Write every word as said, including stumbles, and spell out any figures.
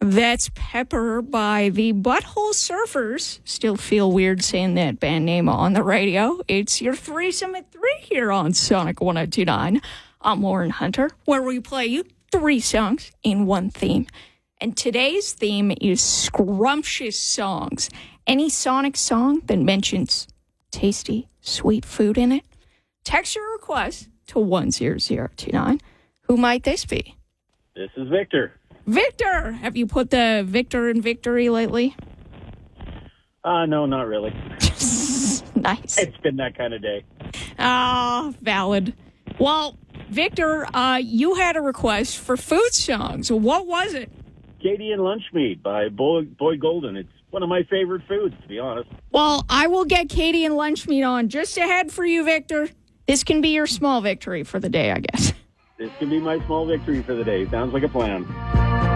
That's Pepper by the Butthole Surfers. Still feel weird saying that band name on the radio. It's your threesome at three here on Sonic one oh two point nine. I'm Lauren Hunter, where we play you three songs in one theme. And today's theme is scrumptious songs. Any Sonic song that mentions tasty, sweet food in it. Text your request to one zero zero two nine. Who might this be? This is Victor. Victor! Have you put the Victor in victory lately? Uh, no, not really. Nice. It's been that kind of day. Ah, valid. Well, Victor, uh, you had a request for food songs. What was it? Katie and Lunch Meat by Boy, Boy Golden. It's one of my favorite foods, to be honest. Well, I will get Katie and Lunch Meat on just ahead for you, Victor. This can be your small victory for the day, I guess. This can be my small victory for the day. Sounds like a plan.